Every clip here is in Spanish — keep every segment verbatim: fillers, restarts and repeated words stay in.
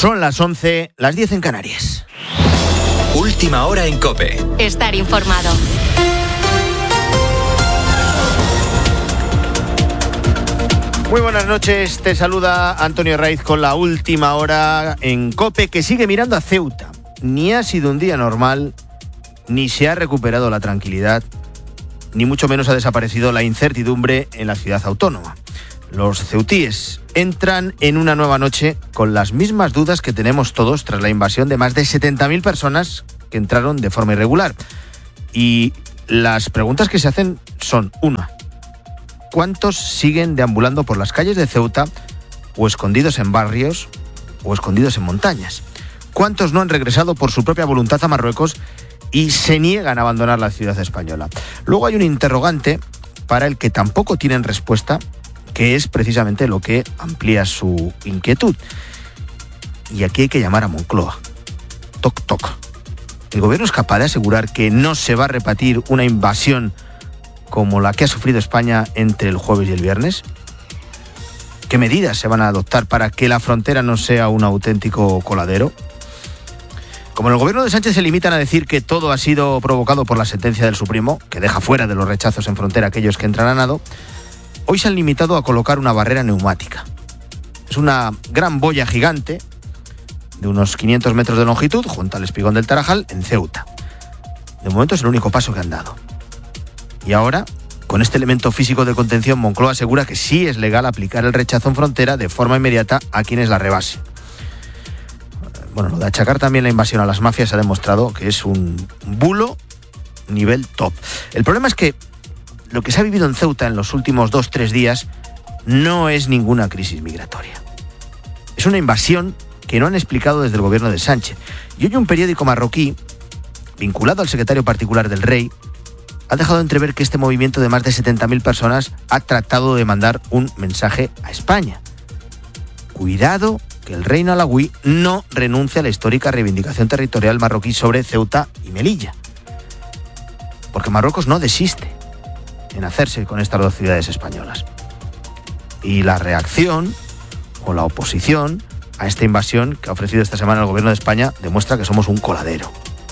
Son las once, las diez en Canarias. Última hora en COPE. Estar informado. Muy buenas noches, te saluda Antonio Raiz con la última hora en COPE, que sigue mirando a Ceuta. Ni ha sido un día normal, ni se ha recuperado la tranquilidad, ni mucho menos ha desaparecido la incertidumbre en la ciudad autónoma. Los ceutíes entran en una nueva noche con las mismas dudas que tenemos todos tras la invasión de más de setenta mil personas que entraron de forma irregular. Y las preguntas que se hacen son, una, ¿cuántos siguen deambulando por las calles de Ceuta o escondidos en barrios o escondidos en montañas? ¿Cuántos no han regresado por su propia voluntad a Marruecos y se niegan a abandonar la ciudad española? Luego hay un interrogante para el que tampoco tienen respuesta, que es precisamente lo que amplía su inquietud. Y aquí hay que llamar a Moncloa. Toc, toc. ¿El gobierno es capaz de asegurar que no se va a repetir una invasión como la que ha sufrido España entre el jueves y el viernes? ¿Qué medidas se van a adoptar para que la frontera no sea un auténtico coladero? Como en el gobierno de Sánchez se limitan a decir que todo ha sido provocado por la sentencia del Supremo, que deja fuera de los rechazos en frontera a aquellos que entran a nado, hoy se han limitado a colocar una barrera neumática. Es una gran boya gigante de unos quinientos metros de longitud junto al espigón del Tarajal en Ceuta. De momento es el único paso que han dado. Y ahora, con este elemento físico de contención, Moncloa asegura que sí es legal aplicar el rechazo en frontera de forma inmediata a quienes la rebasen. Bueno, lo de achacar también la invasión a las mafias ha demostrado que es un bulo nivel top. El problema es que lo que se ha vivido en Ceuta en los últimos dos, tres días no es ninguna crisis migratoria. Es una invasión que no han explicado desde el gobierno de Sánchez. Y hoy un periódico marroquí, vinculado al secretario particular del rey, ha dejado entrever que este movimiento de más de setenta mil personas ha tratado de mandar un mensaje a España. Cuidado que el reino alauí no renuncie a la histórica reivindicación territorial marroquí sobre Ceuta y Melilla. Porque Marruecos no desiste en hacerse con estas dos ciudades españolas. Y la reacción o la oposición a esta invasión que ha ofrecido esta semana el gobierno de España demuestra que somos un coladero.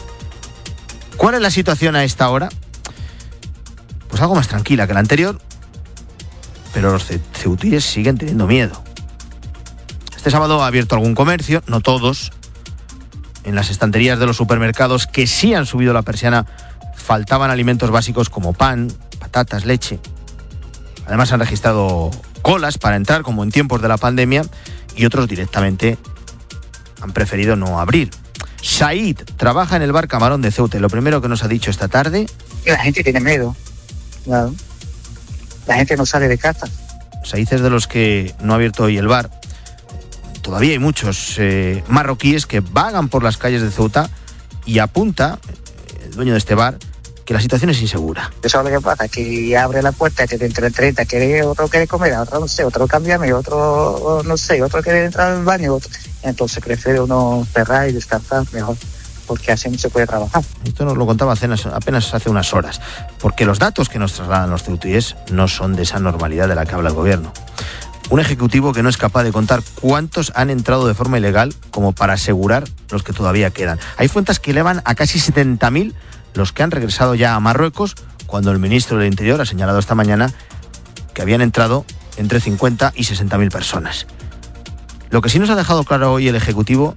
¿Cuál es la situación a esta hora? Pues algo más tranquila que la anterior, pero los ceutíes siguen teniendo miedo. Este sábado ha abierto algún comercio, no todos. En las estanterías de los supermercados que sí han subido la persiana faltaban alimentos básicos como pan, patatas, leche. Además han registrado colas para entrar, como en tiempos de la pandemia, y otros directamente han preferido no abrir. Said trabaja en el bar Camarón de Ceuta y lo primero que nos ha dicho esta tarde... La gente tiene miedo, claro. La gente no sale de casa. Said es de los que no ha abierto hoy el bar. Todavía hay muchos eh, marroquíes que vagan por las calles de Ceuta y apunta, el dueño de este bar, que la situación es insegura. Eso es lo que pasa, que abre la puerta, que dentro de treinta quiere, otro quiere comer, otro no sé, otro cambiarme, otro no sé, otro quiere entrar al baño, otro. Entonces prefiere uno cerrar y descansar mejor, porque así no se puede trabajar. Esto nos lo contaba apenas hace unas horas, porque los datos que nos trasladan los ceutíes no son de esa normalidad de la que habla el gobierno. Un ejecutivo que no es capaz de contar cuántos han entrado de forma ilegal como para asegurar los que todavía quedan. Hay fuentes que elevan a casi setenta mil los que han regresado ya a Marruecos, cuando el ministro del Interior ha señalado esta mañana que habían entrado entre cincuenta y sesenta mil personas. Lo que sí nos ha dejado claro hoy el Ejecutivo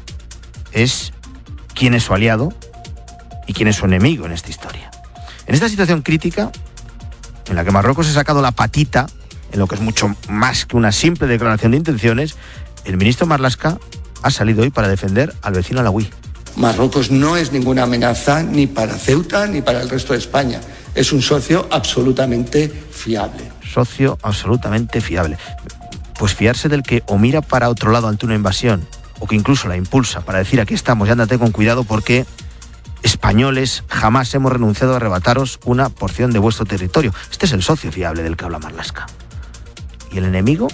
es quién es su aliado y quién es su enemigo en esta historia. En esta situación crítica, en la que Marruecos ha sacado la patita, en lo que es mucho más que una simple declaración de intenciones, el ministro Marlaska ha salido hoy para defender al vecino alauí. Marruecos no es ninguna amenaza ni para Ceuta ni para el resto de España. Es un socio absolutamente fiable. Socio absolutamente fiable. Pues fiarse del que o mira para otro lado ante una invasión, o que incluso la impulsa para decir aquí estamos y ándate con cuidado porque españoles jamás hemos renunciado a arrebataros una porción de vuestro territorio. Este es el socio fiable del que habla Marlaska. ¿Y el enemigo?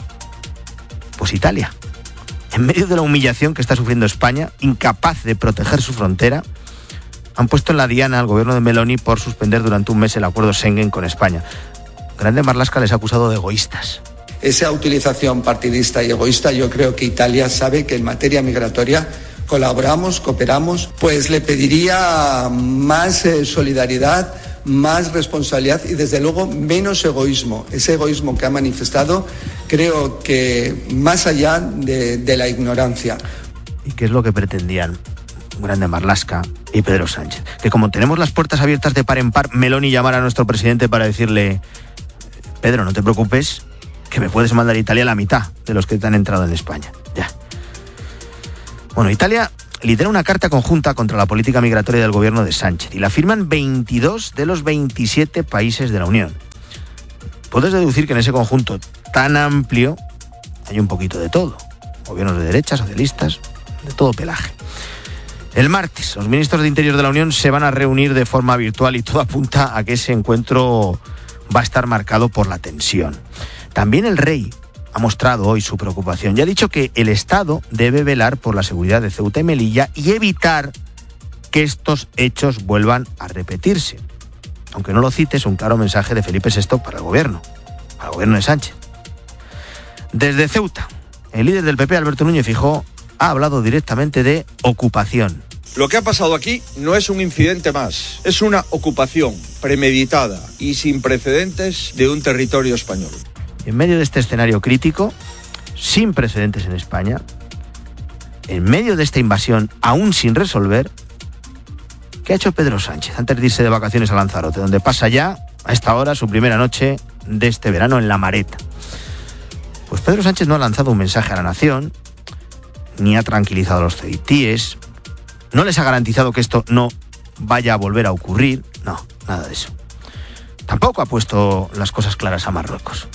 Pues Italia. En medio de la humillación que está sufriendo España, incapaz de proteger su frontera, han puesto en la diana al gobierno de Meloni por suspender durante un mes el acuerdo Schengen con España. Grande Marlaska les ha acusado de egoístas. esa utilización partidista y egoísta. Yo creo que Italia sabe que en materia migratoria colaboramos, cooperamos, pues le pediría más eh, solidaridad, más responsabilidad y desde luego menos egoísmo. Ese egoísmo que ha manifestado, creo que más allá de, de la ignorancia. ¿Y qué es lo que pretendían Grande Marlaska y Pedro Sánchez? Que como tenemos las puertas abiertas de par en par, Meloni llamara a nuestro presidente para decirle: Pedro, no te preocupes, que me puedes mandar a Italia la mitad de los que te han entrado en España. Ya. Bueno, Italia lidera una carta conjunta contra la política migratoria del gobierno de Sánchez y la firman veintidós de los veintisiete países de la Unión. Puedes deducir que en ese conjunto tan amplio hay un poquito de todo. Gobiernos de derecha, socialistas, de todo pelaje. El martes, los ministros de Interior de la Unión se van a reunir de forma virtual y todo apunta a que ese encuentro va a estar marcado por la tensión. También el rey ha mostrado hoy su preocupación y ha dicho que el Estado debe velar por la seguridad de Ceuta y Melilla y evitar que estos hechos vuelvan a repetirse. Aunque no lo cite, es un claro mensaje de Felipe sexto para el gobierno, para el gobierno de Sánchez. Desde Ceuta, el líder del P P, Alberto Núñez Feijóo, ha hablado directamente de ocupación. Lo que ha pasado aquí no es un incidente más, es una ocupación premeditada y sin precedentes de un territorio español. En medio de este escenario crítico, sin precedentes en España, en medio de esta invasión aún sin resolver, ¿qué ha hecho Pedro Sánchez antes de irse de vacaciones a Lanzarote, donde pasa ya, a esta hora, su primera noche de este verano en La Mareta? Pues Pedro Sánchez no ha lanzado un mensaje a la nación, ni ha tranquilizado a los ceutíes, no les ha garantizado que esto no vaya a volver a ocurrir, no, nada de eso. Tampoco ha puesto las cosas claras a Marruecos.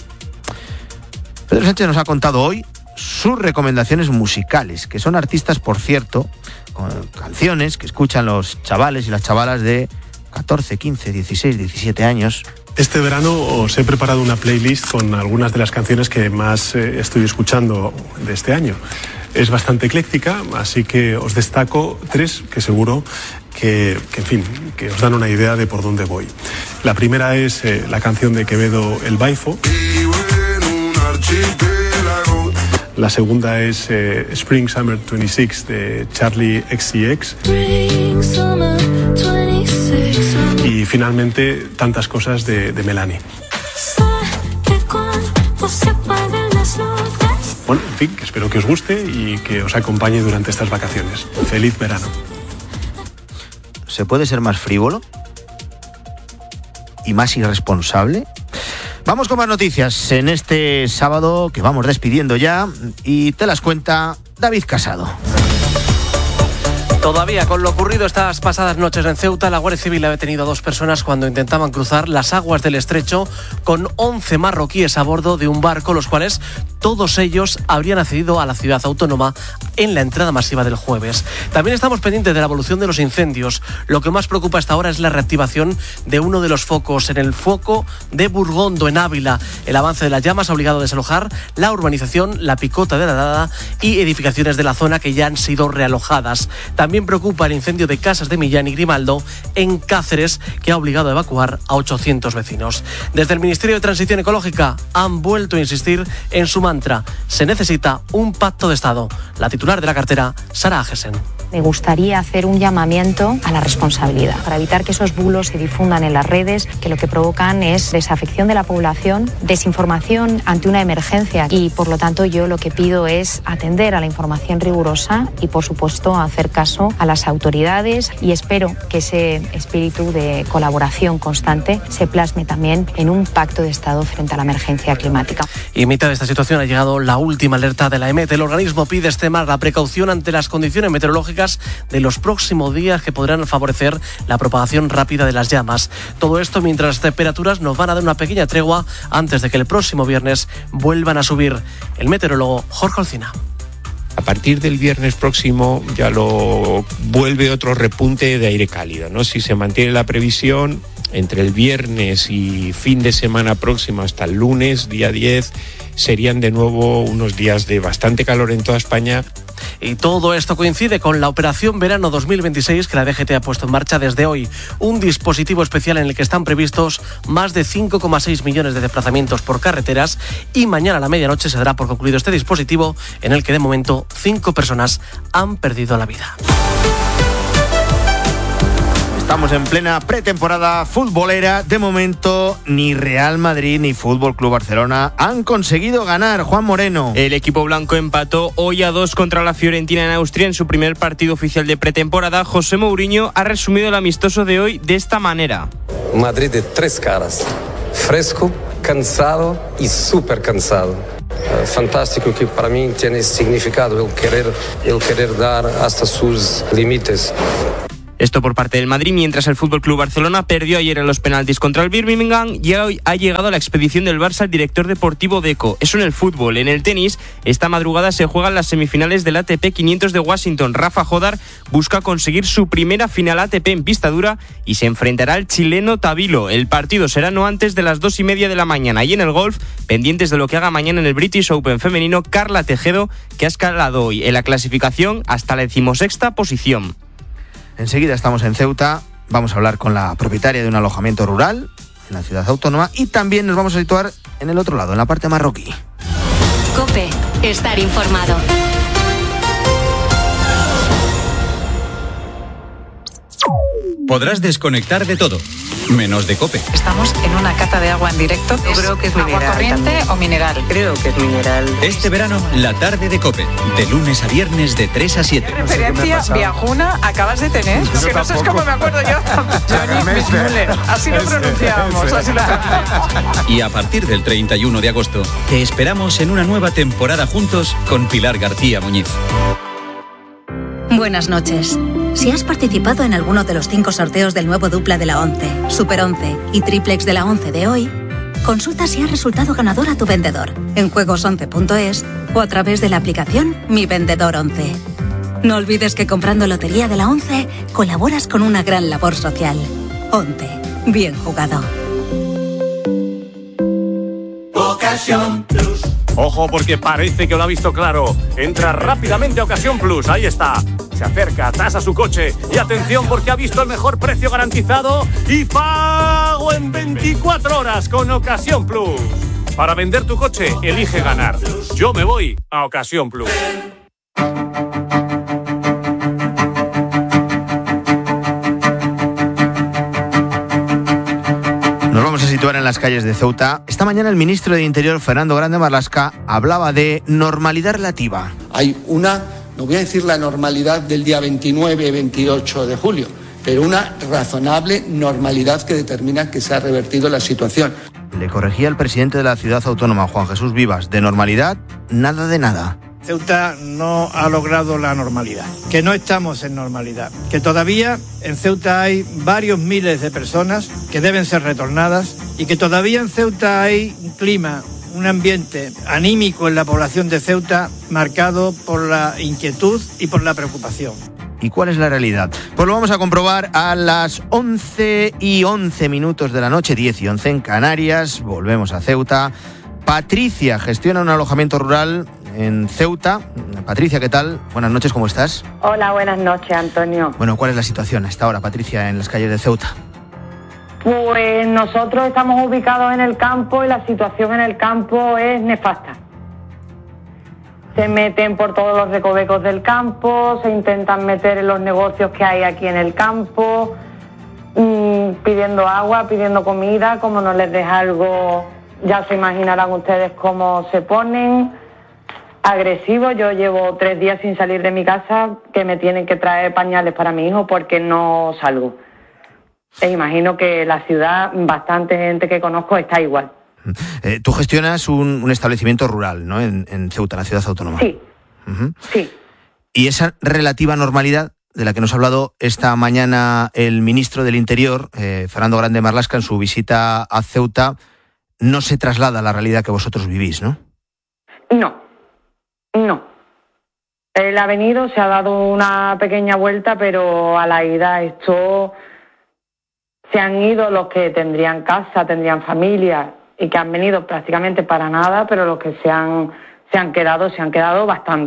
Pedro Sánchez nos ha contado hoy sus recomendaciones musicales, que son artistas, por cierto, con canciones que escuchan los chavales y las chavalas de catorce, quince, dieciséis, diecisiete años. Este verano os he preparado una playlist con algunas de las canciones que más eh, estoy escuchando de este año. Es bastante ecléctica, así que os destaco tres que seguro que, que, en fin, que os dan una idea de por dónde voy. La primera es eh, la canción de Quevedo, El Baifo. La segunda es eh, Spring Summer veintiséis de Charlie X C X. Y finalmente Tantas cosas de, de Melanie. Bueno, en fin, que espero que os guste y que os acompañe durante estas vacaciones. ¡Feliz verano! ¿Se puede ser más frívolo y más irresponsable? Vamos con más noticias en este sábado que vamos despidiendo ya y te las cuenta David Casado. Todavía con lo ocurrido estas pasadas noches en Ceuta, la Guardia Civil ha detenido a dos personas cuando intentaban cruzar las aguas del estrecho con once marroquíes a bordo de un barco, los cuales todos ellos habrían accedido a la ciudad autónoma en la entrada masiva del jueves. También estamos pendientes de la evolución de los incendios. Lo que más preocupa hasta ahora es la reactivación de uno de los focos en el foco de Burgondo, en Ávila. El avance de las llamas ha obligado a desalojar la urbanización La Picota de la Dada y edificaciones de la zona que ya han sido realojadas. También También preocupa el incendio de casas de Millán y Grimaldo en Cáceres, que ha obligado a evacuar a ochocientos vecinos. Desde el Ministerio de Transición Ecológica han vuelto a insistir en su mantra: se necesita un pacto de Estado. La titular de la cartera, Sara Agesen. Me gustaría hacer un llamamiento a la responsabilidad para evitar que esos bulos se difundan en las redes, que lo que provocan es desafección de la población, desinformación ante una emergencia, y por lo tanto yo lo que pido es atender a la información rigurosa y por supuesto hacer caso a las autoridades, y espero que ese espíritu de colaboración constante se plasme también en un pacto de Estado frente a la emergencia climática. Y en mitad de esta situación ha llegado la última alerta de la E M E T. El organismo pide extremar la precaución ante las condiciones meteorológicas de los próximos días que podrán favorecer la propagación rápida de las llamas. Todo esto mientras las temperaturas nos van a dar una pequeña tregua antes de que el próximo viernes vuelvan a subir. El meteorólogo Jorge Olcina. A partir del viernes próximo ya lo vuelve otro repunte de aire cálido, ¿no? Si se mantiene la previsión, entre el viernes y fin de semana próximo hasta el lunes, día diez, serían de nuevo unos días de bastante calor en toda España. Y todo esto coincide con la Operación Verano dos mil veintiséis que la D G T ha puesto en marcha desde hoy. Un dispositivo especial en el que están previstos más de cinco coma seis millones de desplazamientos por carreteras y mañana a la medianoche se dará por concluido este dispositivo en el que de momento cinco personas han perdido la vida. Estamos en plena pretemporada futbolera. De momento, ni Real Madrid ni Fútbol Club Barcelona han conseguido ganar. Juan Moreno. El equipo blanco empató hoy a dos contra la Fiorentina en Austria en su primer partido oficial de pretemporada. José Mourinho ha resumido el amistoso de hoy de esta manera. Madrid de tres caras. Fresco, cansado y súper cansado. Fantástico, que para mí tiene significado el querer, el querer dar hasta sus límites. Esto por parte del Madrid, mientras el F C Barcelona perdió ayer en los penaltis contra el Birmingham y hoy ha llegado a la expedición del Barça el director deportivo Deco. Eso en el fútbol. En el tenis, esta madrugada se juegan las semifinales del A T P quinientos de Washington. Rafa Jodar busca conseguir su primera final A T P en pista dura y se enfrentará al chileno Tabilo. El partido será no antes de las dos y media de la mañana. Y en el golf, pendientes de lo que haga mañana en el British Open femenino, Carla Tejedo, que ha escalado hoy en la clasificación hasta la decimosexta posición. Enseguida estamos en Ceuta, vamos a hablar con la propietaria de un alojamiento rural en la ciudad autónoma y también nos vamos a situar en el otro lado, en la parte marroquí. COPE, estar informado. Podrás desconectar de todo, menos de COPE. Estamos en una cata de agua en directo. Yo creo que es mineral. ¿Agua corriente también. o mineral? Creo que es mineral. Este verano, la tarde de COPE, de lunes a viernes de tres a siete. ¿Qué referencia viajuna acabas de tener? No, que no sé cómo me acuerdo yo. Johnny Müller. Así lo pronunciábamos. Así lo pronunciábamos. Y a partir del treinta y uno de agosto, te esperamos en una nueva temporada juntos con Pilar García Muñiz. Buenas noches. Si has participado en alguno de los cinco sorteos del nuevo dupla de la once, Super once y Triplex de la once de hoy, consulta si has resultado ganador a tu vendedor en juegos once punto es o a través de la aplicación Mi Vendedor once. No olvides que comprando Lotería de la once colaboras con una gran labor social. once. Bien jugado. Ocasión Plus. Ojo, porque parece que lo ha visto claro. Entra rápidamente a Ocasión Plus. Ahí está. Se acerca, tasa su coche. Y atención, porque ha visto el mejor precio garantizado y pago en veinticuatro horas con Ocasión Plus. Para vender tu coche, elige ganar. Yo me voy a Ocasión Plus. Nos vamos a situar en las calles de Ceuta. Esta mañana el ministro de Interior, Fernando Grande Marlaska, hablaba de normalidad relativa. Hay una, no voy a decir la normalidad del día veintinueve, veintiocho de julio, pero una razonable normalidad que determina que se ha revertido la situación. Le corregía el presidente de la ciudad autónoma, Juan Jesús Vivas, de normalidad, nada de nada. Ceuta no ha logrado la normalidad, que no estamos en normalidad, que todavía en Ceuta hay varios miles de personas que deben ser retornadas y que todavía en Ceuta hay un clima, un ambiente anímico en la población de Ceuta marcado por la inquietud y por la preocupación. ¿Y cuál es la realidad? Pues lo vamos a comprobar a las once y once minutos de la noche, diez y once en Canarias. Volvemos a Ceuta. Patricia gestiona un alojamiento rural en Ceuta. Patricia, ¿qué tal? Buenas noches, ¿cómo estás? Hola, buenas noches, Antonio. Bueno, ¿cuál es la situación a esta hora, Patricia, en las calles de Ceuta? Pues nosotros estamos ubicados en el campo y la situación en el campo es nefasta. Se meten por todos los recovecos del campo, se intentan meter en los negocios que hay aquí en el campo, mmm, pidiendo agua, pidiendo comida. Como no les deja algo, ya se imaginarán ustedes cómo se ponen. Agresivos. Yo llevo tres días sin salir de mi casa, que me tienen que traer pañales para mi hijo porque no salgo. E imagino que la ciudad, bastante gente que conozco está igual. Eh, tú gestionas un, un establecimiento rural, ¿no? En, en Ceuta, en la ciudad autónoma. Sí, uh-huh. sí. Y esa relativa normalidad de la que nos ha hablado esta mañana el ministro del Interior, eh, Fernando Grande Marlaska, en su visita a Ceuta, no se traslada a la realidad que vosotros vivís, ¿no? No, no. Él ha venido, se ha dado una pequeña vuelta, pero a la ida esto se han ido los que tendrían casa, tendrían familia y que han venido prácticamente para nada, pero los que se han, se han quedado, se han quedado bastantes.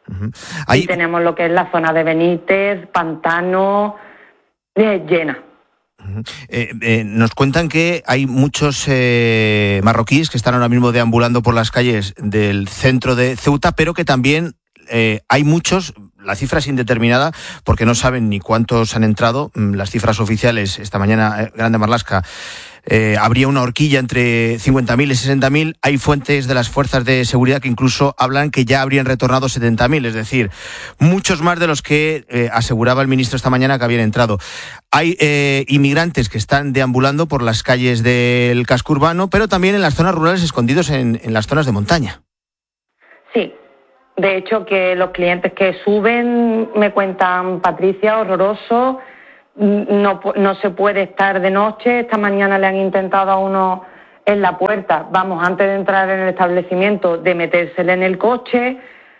Uh-huh. Ahí... Y tenemos lo que es la zona de Benítez, Pantano, eh, llena. Uh-huh. Eh, eh, nos cuentan que hay muchos eh, marroquíes que están ahora mismo deambulando por las calles del centro de Ceuta, pero que también eh, hay muchos, la cifra es indeterminada porque no saben ni cuántos han entrado. Las cifras oficiales, esta mañana eh, Grande Marlaska, Eh, habría una horquilla entre cincuenta mil y sesenta mil. Hay fuentes de las fuerzas de seguridad que incluso hablan que ya habrían retornado setenta mil, es decir, muchos más de los que eh, aseguraba el ministro esta mañana que habían entrado. Hay eh, inmigrantes que están deambulando por las calles del casco urbano, pero también en las zonas rurales, escondidos en, en las zonas de montaña. Sí, de hecho que los clientes que suben me cuentan, Patricia, horroroso. No, no se puede estar de noche. Esta mañana le han intentado a uno en la puerta, vamos, antes de entrar en el establecimiento, de metérsele en el coche.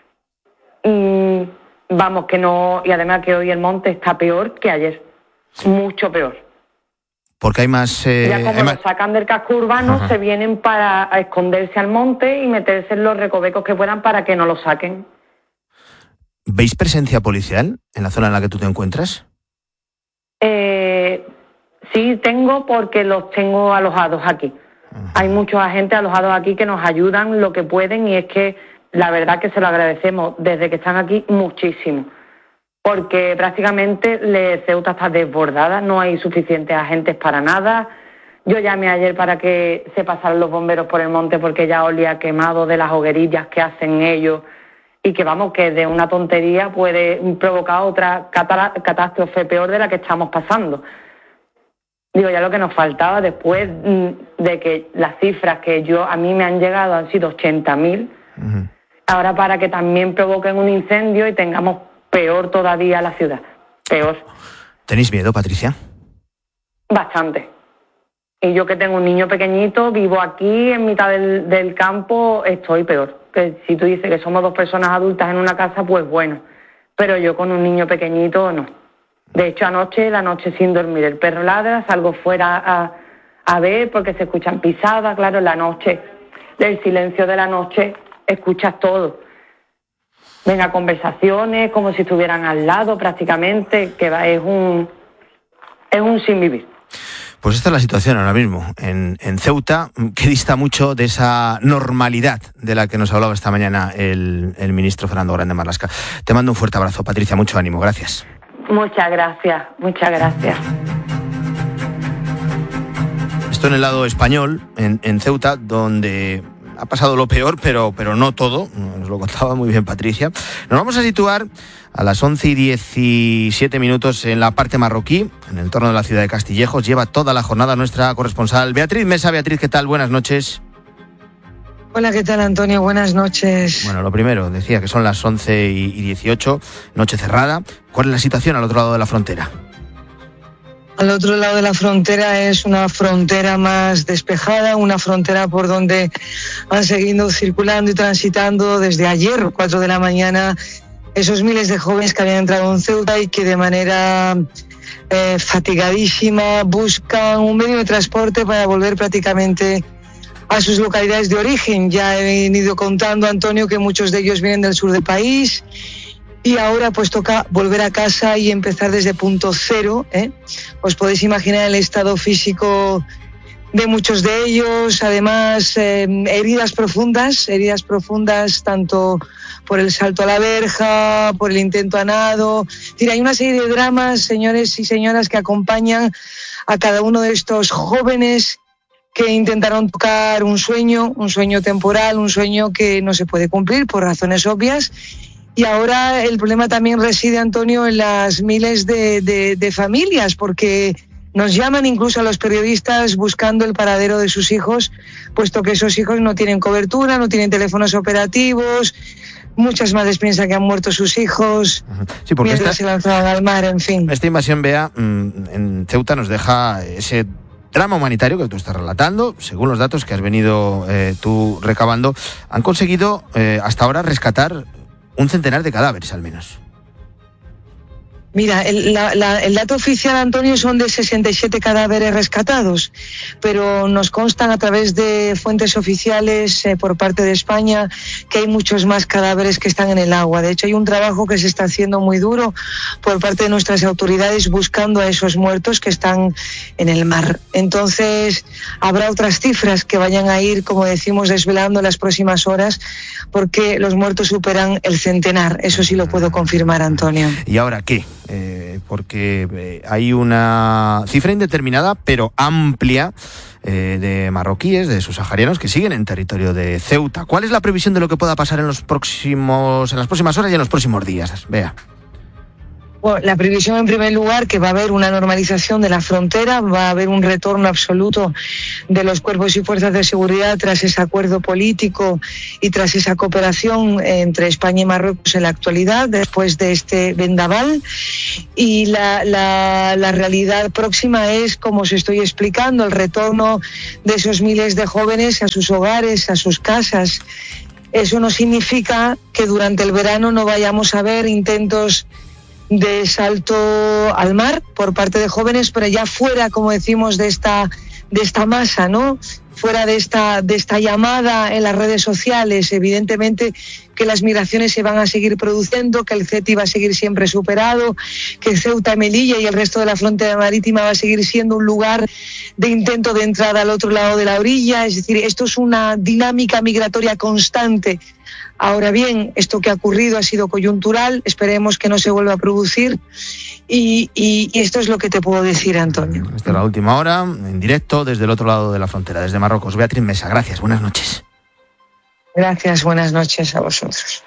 Mm, vamos, que no. Y además que hoy el monte está peor que ayer. Mucho peor. Porque hay más... Eh, ya como hay más... lo sacan del casco urbano, Ajá. se vienen para esconderse al monte y meterse en los recovecos que puedan para que no lo saquen. ¿Veis presencia policial en la zona en la que tú te encuentras? Eh, sí, tengo, porque los tengo alojados aquí. Uh-huh. Hay muchos agentes alojados aquí que nos ayudan lo que pueden, y es que la verdad que se lo agradecemos desde que están aquí muchísimo, porque prácticamente le, Ceuta está desbordada, no hay suficientes agentes para nada. Yo llamé ayer para que se pasaran los bomberos por el monte porque ya olía quemado de las hoguerillas que hacen ellos. Y que vamos, que de una tontería puede provocar otra catástrofe peor de la que estamos pasando. Digo, ya lo que nos faltaba después de que las cifras que yo a mí me han llegado han sido ochenta mil, uh-huh. ahora para que también provoquen un incendio y tengamos peor todavía la ciudad. Peor. ¿Tenéis miedo, Patricia? Bastante. Y yo que tengo un niño pequeñito, vivo aquí en mitad del, del campo, estoy peor. Que si tú dices que somos dos personas adultas en una casa, pues bueno. Pero yo con un niño pequeñito, no. De hecho, anoche, la noche sin dormir, el perro ladra, salgo fuera a, a ver porque se escuchan pisadas. Claro, en la noche, del silencio de la noche, escuchas todo. Venga, conversaciones como si estuvieran al lado prácticamente, que va, es un, es un sin vivir. Pues esta es la situación ahora mismo en, en Ceuta, que dista mucho de esa normalidad de la que nos hablaba esta mañana el, el ministro Fernando Grande Marlaska. Te mando un fuerte abrazo, Patricia, mucho ánimo, gracias. Muchas gracias, muchas gracias. Esto en el lado español, en, en Ceuta, donde ha pasado lo peor, pero, pero no todo, nos lo contaba muy bien Patricia. Nos vamos a situar a las once y diecisiete minutos en la parte marroquí, en el entorno de la ciudad de Castillejos. Lleva toda la jornada nuestra corresponsal Beatriz Mesa. Beatriz, ¿qué tal? Buenas noches. Hola, ¿qué tal, Antonio? Buenas noches. Bueno, lo primero, decía que son las once y dieciocho, noche cerrada. ¿Cuál es la situación al otro lado de la frontera? Al otro lado de la frontera es una frontera más despejada, una frontera por donde han seguido circulando y transitando desde ayer, cuatro de la mañana, esos miles de jóvenes que habían entrado en Ceuta y que de manera eh, fatigadísima buscan un medio de transporte para volver prácticamente a sus localidades de origen. Ya he ido contando, Antonio, que muchos de ellos vienen del sur del país y ahora pues toca volver a casa y empezar desde punto cero, ¿eh? Os podéis imaginar el estado físico de muchos de ellos, además eh, heridas profundas, heridas profundas tanto por el salto a la verja, por el intento a nado. Es decir, hay una serie de dramas, señores y señoras, que acompañan a cada uno de estos jóvenes que intentaron tocar un sueño, un sueño temporal, un sueño que no se puede cumplir por razones obvias. Y ahora el problema también reside, Antonio, en las miles de, de, de familias, porque nos llaman incluso a los periodistas buscando el paradero de sus hijos, puesto que esos hijos no tienen cobertura, no tienen teléfonos operativos. Muchas madres piensan que han muerto sus hijos, sí, porque mientras esta, se lanzaban al mar, en fin. Esta invasión, Bea, en Ceuta nos deja ese drama humanitario que tú estás relatando. Según los datos que has venido eh, tú recabando, han conseguido eh, hasta ahora rescatar un centenar de cadáveres al menos. Mira, el, la, la, el dato oficial, Antonio, son de sesenta y siete cadáveres rescatados, pero nos constan a través de fuentes oficiales eh, por parte de España que hay muchos más cadáveres que están en el agua. De hecho, hay un trabajo que se está haciendo muy duro por parte de nuestras autoridades buscando a esos muertos que están en el mar. Entonces, habrá otras cifras que vayan a ir, como decimos, desvelando en las próximas horas, porque los muertos superan el centenar. Eso sí lo puedo confirmar, Antonio. ¿Y ahora qué? Eh, porque eh, hay una cifra indeterminada pero amplia eh, de marroquíes, de subsaharianos que siguen en territorio de Ceuta. ¿Cuál es la previsión de lo que pueda pasar en los próximos, en las próximas horas y en los próximos días? Vea. Bueno, la previsión, en primer lugar, que va a haber una normalización de la frontera, va a haber un retorno absoluto de los cuerpos y fuerzas de seguridad tras ese acuerdo político y tras esa cooperación entre España y Marruecos en la actualidad, después de este vendaval. Y la, la, la realidad próxima es, como os estoy explicando, el retorno de esos miles de jóvenes a sus hogares, a sus casas. Eso no significa que durante el verano no vayamos a ver intentos de salto al mar por parte de jóvenes, pero ya fuera, como decimos, de esta de esta masa, ¿no? Fuera de esta de esta llamada en las redes sociales. Evidentemente que las migraciones se van a seguir produciendo, que el CETI va a seguir siempre superado, que Ceuta, Melilla y el resto de la frontera marítima va a seguir siendo un lugar de intento de entrada al otro lado de la orilla. Es decir, esto es una dinámica migratoria constante. Ahora bien, esto que ha ocurrido ha sido coyuntural, esperemos que no se vuelva a producir y, y, y esto es lo que te puedo decir, Antonio. Esta es la última hora, en directo desde el otro lado de la frontera, desde Marruecos. Beatriz Mesa, gracias, buenas noches. Gracias, buenas noches a vosotros.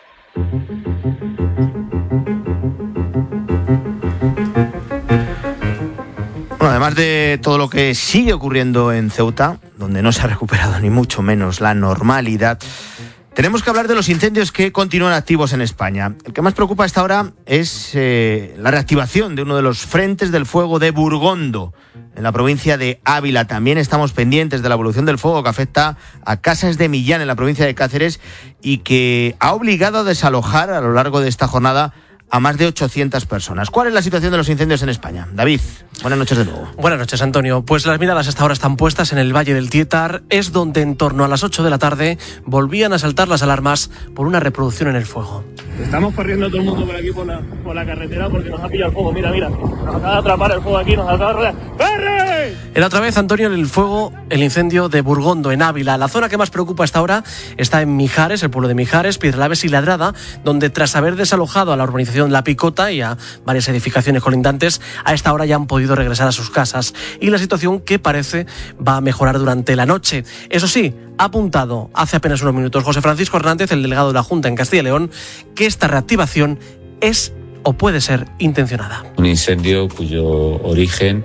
Bueno, además de todo lo que sigue ocurriendo en Ceuta, donde no se ha recuperado ni mucho menos la normalidad, tenemos que hablar de los incendios que continúan activos en España. El que más preocupa a esta hora es eh, la reactivación de uno de los frentes del fuego de Burgondo, en la provincia de Ávila. También estamos pendientes de la evolución del fuego que afecta a Casas de Millán, en la provincia de Cáceres, y que ha obligado a desalojar a lo largo de esta jornada a más de ochocientas personas. ¿Cuál es la situación de los incendios en España? David, buenas noches de nuevo. Buenas noches, Antonio. Pues las miradas hasta ahora están puestas en el Valle del Tietar. Es donde en torno a las ocho de la tarde volvían a saltar las alarmas por una reproducción en el fuego. Estamos corriendo todo el mundo por aquí, por la, por la carretera, porque nos ha pillado el fuego. Mira, mira, nos acaba de atrapar el fuego aquí, nos acaba de... ¡Corre! Era otra vez, Antonio, el fuego, el incendio de Burgondo, en Ávila. La zona que más preocupa hasta ahora está en Mijares, el pueblo de Mijares, Piedralaves y Ladrada, donde tras haber desalojado a la urbanización La Picota y a varias edificaciones colindantes, a esta hora ya han podido regresar a sus casas. Y la situación, que parece, va a mejorar durante la noche. Eso sí, ha apuntado hace apenas unos minutos José Francisco Hernández, el delegado de la Junta en Castilla y León, que esta reactivación es o puede ser intencionada. Un incendio cuyo origen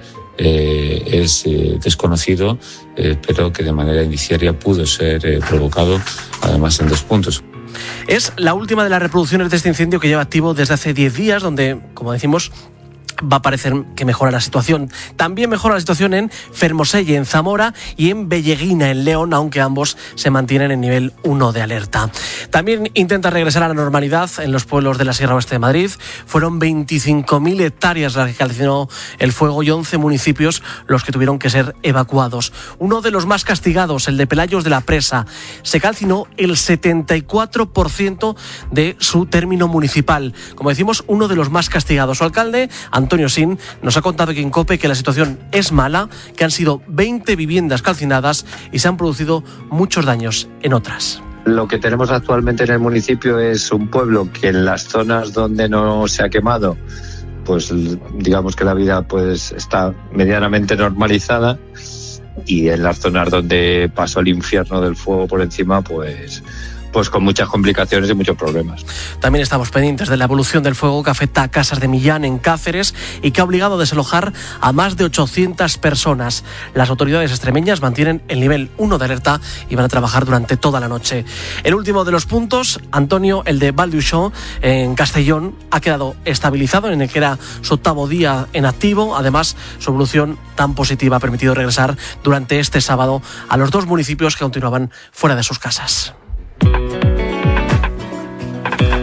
eh, es eh, desconocido, eh, pero que de manera indiciaria pudo ser eh, provocado, además, en dos puntos. Es la última de las reproducciones de este incendio, que lleva activo desde hace diez días, donde, como decimos, va a parecer que mejora la situación. También mejora la situación en Fermoselle, en Zamora, y en Belleguina, en León, aunque ambos se mantienen en nivel uno de alerta. También intenta regresar a la normalidad en los pueblos de la Sierra Oeste de Madrid. Fueron veinticinco mil hectáreas las que calcinó el fuego y once municipios los que tuvieron que ser evacuados. Uno de los más castigados, el de Pelayos de la Presa, se calcinó el setenta y cuatro por ciento de su término municipal. Como decimos, uno de los más castigados. Su alcalde, Antonio Sin, nos ha contado aquí en COPE que la situación es mala, que han sido veinte viviendas calcinadas y se han producido muchos daños en otras. Lo que tenemos actualmente en el municipio es un pueblo que en las zonas donde no se ha quemado, pues digamos que la vida pues está medianamente normalizada, y en las zonas donde pasó el infierno del fuego por encima, pues pues con muchas complicaciones y muchos problemas. También estamos pendientes de la evolución del fuego que afecta a Casas de Millán, en Cáceres, y que ha obligado a desalojar a más de ochocientas personas. Las autoridades extremeñas mantienen el nivel uno de alerta y van a trabajar durante toda la noche. El último de los puntos, Antonio, el de Valduixó, en Castellón, ha quedado estabilizado en el que era su octavo día en activo. Además, su evolución tan positiva ha permitido regresar durante este sábado a los dos municipios que continuaban fuera de sus casas.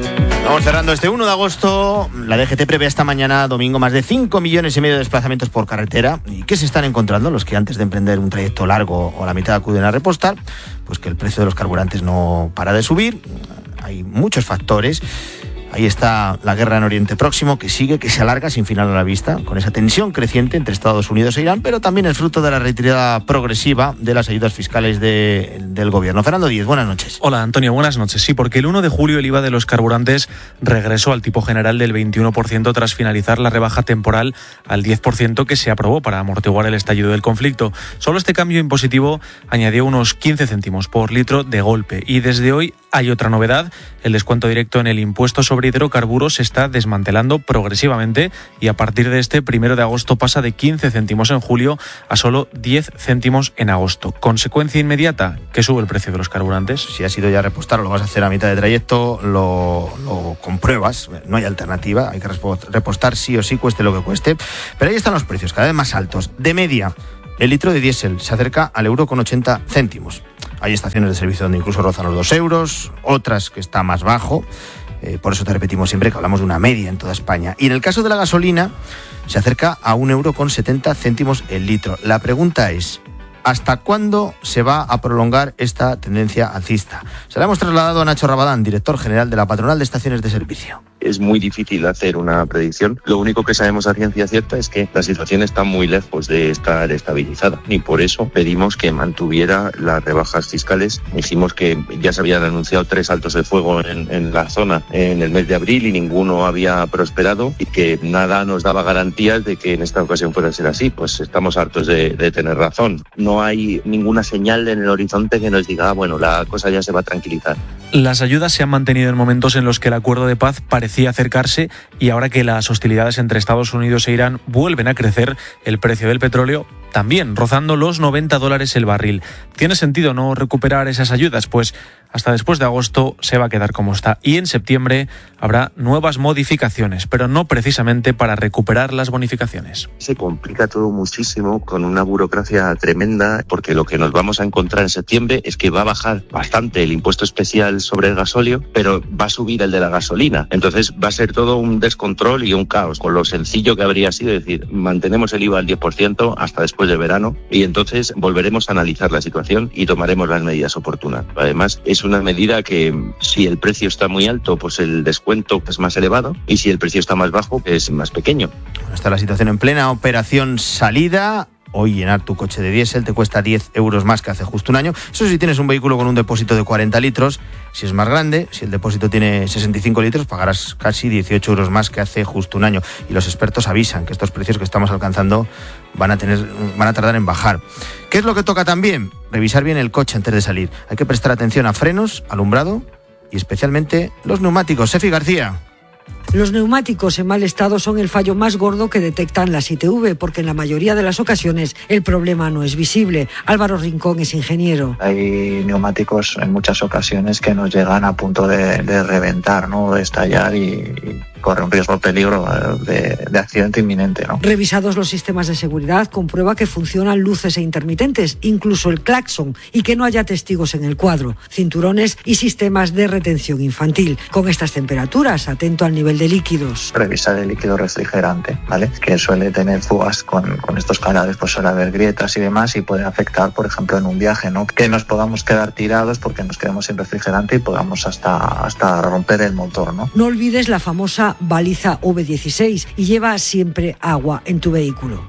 Vamos cerrando este uno de agosto. La D G T prevé esta mañana, domingo, más de cinco millones y medio de desplazamientos por carretera. ¿Y qué se están encontrando los que antes de emprender un trayecto largo o la mitad acuden a repostar? Pues que el precio de los carburantes no para de subir. Hay muchos factores. Ahí está la guerra en Oriente Próximo, que sigue, que se alarga sin final a la vista, con esa tensión creciente entre Estados Unidos e Irán, pero también es fruto de la retirada progresiva de las ayudas fiscales de, del gobierno. Fernando Díez, buenas noches. Hola, Antonio, buenas noches. Sí, porque el uno de julio el I V A de los carburantes regresó al tipo general del veintiuno por ciento tras finalizar la rebaja temporal al diez por ciento que se aprobó para amortiguar el estallido del conflicto. Solo este cambio impositivo añadió unos quince céntimos por litro de golpe. Y desde hoy hay otra novedad. El descuento directo en el impuesto sobre hidrocarburos se está desmantelando progresivamente y a partir de este primero de agosto pasa de quince céntimos en julio a solo diez céntimos en agosto. Consecuencia inmediata, que sube el precio de los carburantes. Si has ido ya a repostar o lo vas a hacer a mitad de trayecto, lo, lo compruebas, no hay alternativa, hay que repostar sí o sí, cueste lo que cueste. Pero ahí están los precios, cada vez más altos. De media, el litro de diésel se acerca al euro con ochenta céntimos. Hay estaciones de servicio donde incluso rozan los dos euros, otras que está más bajo. Eh, por eso te repetimos siempre que hablamos de una media en toda España. Y en el caso de la gasolina, se acerca a un euro con setenta céntimos el litro. La pregunta es, ¿hasta cuándo se va a prolongar esta tendencia alcista? Se la hemos trasladado a Nacho Rabadán, director general de la Patronal de Estaciones de Servicio. Es muy difícil hacer una predicción. Lo único que sabemos a ciencia cierta es que la situación está muy lejos de estar estabilizada y por eso pedimos que mantuviera las rebajas fiscales. Dijimos que ya se habían anunciado tres altos de fuego en, en la zona en el mes de abril y ninguno había prosperado y que nada nos daba garantías de que en esta ocasión fuera a ser así. Pues estamos hartos de, de tener razón. No hay ninguna señal en el horizonte que nos diga, ah, bueno, la cosa ya se va a tranquilizar. Las ayudas se han mantenido en momentos en los que el acuerdo de paz parecía acercarse y ahora que las hostilidades entre Estados Unidos e Irán vuelven a crecer, el precio del petróleo también, rozando los noventa dólares el barril. ¿Tiene sentido no recuperar esas ayudas? Pues hasta después de agosto se va a quedar como está y en septiembre habrá nuevas modificaciones, pero no precisamente para recuperar las bonificaciones. Se complica todo muchísimo con una burocracia tremenda porque lo que nos vamos a encontrar en septiembre es que va a bajar bastante el impuesto especial sobre el gasóleo, pero va a subir el de la gasolina. Entonces va a ser todo un descontrol y un caos, con lo sencillo que habría sido decir, mantenemos el I V A al diez por ciento hasta después del verano y entonces volveremos a analizar la situación y tomaremos las medidas oportunas. Además, es una medida que si el precio está muy alto, pues el descuento es más elevado y si el precio está más bajo, es más pequeño. Bueno, está la situación en plena operación salida. Hoy llenar tu coche de diésel te cuesta diez euros más que hace justo un año. Eso si tienes un vehículo con un depósito de cuarenta litros. Si es más grande, si el depósito tiene sesenta y cinco litros, pagarás casi dieciocho euros más que hace justo un año. Y los expertos avisan que estos precios que estamos alcanzando van a tener, van a tardar en bajar. ¿Qué es lo que toca también? Revisar bien el coche antes de salir. Hay que prestar atención a frenos, alumbrado y especialmente los neumáticos. Sefi García. Los neumáticos en mal estado son el fallo más gordo que detectan las I T V, porque en la mayoría de las ocasiones el problema no es visible. Álvaro Rincón es ingeniero. Hay neumáticos en muchas ocasiones que nos llegan a punto de, de reventar, ¿no? De estallar y, y corre un riesgo, peligro de, de accidente inminente, ¿no? Revisados los sistemas de seguridad, comprueba que funcionan luces e intermitentes, incluso el claxon, y que no haya testigos en el cuadro, cinturones y sistemas de retención infantil. Con estas temperaturas, atento al nivel de líquidos. Revisar el líquido refrigerante, ¿vale? Que suele tener fugas con, con estos canales, pues suele haber grietas y demás y puede afectar, por ejemplo, en un viaje, ¿no? Que nos podamos quedar tirados porque nos quedamos sin refrigerante y podamos hasta, hasta romper el motor, ¿no? No olvides la famosa baliza V dieciséis y lleva siempre agua en tu vehículo.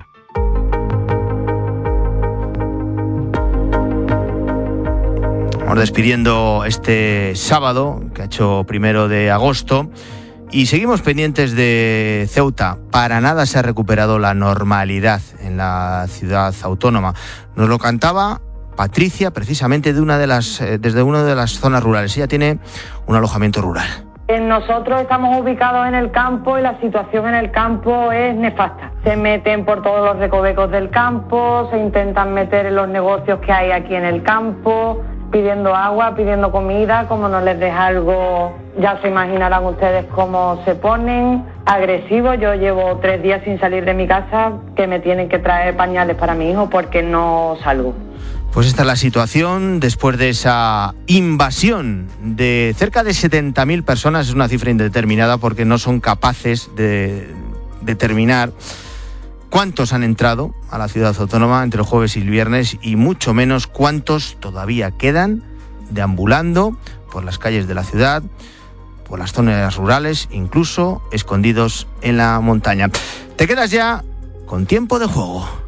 Vamos despidiendo este sábado, que ha hecho primero de agosto. Y seguimos pendientes de Ceuta. Para nada se ha recuperado la normalidad en la ciudad autónoma. Nos lo cantaba Patricia, precisamente de una de las, eh, desde una de las zonas rurales. Ella tiene un alojamiento rural. Nosotros estamos ubicados en el campo y la situación en el campo es nefasta. Se meten por todos los recovecos del campo, se intentan meter en los negocios que hay aquí en el campo. pidiendo agua, pidiendo comida, como no les deja algo, ya se imaginarán ustedes cómo se ponen, agresivos. Yo llevo tres días sin salir de mi casa, que me tienen que traer pañales para mi hijo porque no salgo. Pues esta es la situación después de esa invasión de cerca de setenta mil personas. Es una cifra indeterminada porque no son capaces de determinar cuántos han entrado a la ciudad autónoma entre el jueves y el viernes, y mucho menos cuántos todavía quedan deambulando por las calles de la ciudad, por las zonas rurales, incluso escondidos en la montaña. Te quedas ya con tiempo de juego.